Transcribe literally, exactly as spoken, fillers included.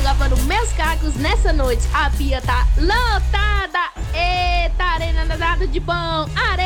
lavando meus cacos nessa noite. A pia tá lotada. Eita, arena nada de bom. Arena